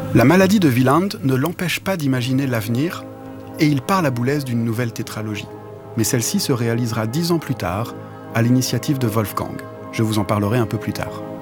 La maladie de Wieland ne l'empêche pas d'imaginer l'avenir et il part la Boulez d'une nouvelle tétralogie. Mais celle-ci se réalisera 10 ans plus tard, à l'initiative de Wolfgang. Je vous en parlerai un peu plus tard.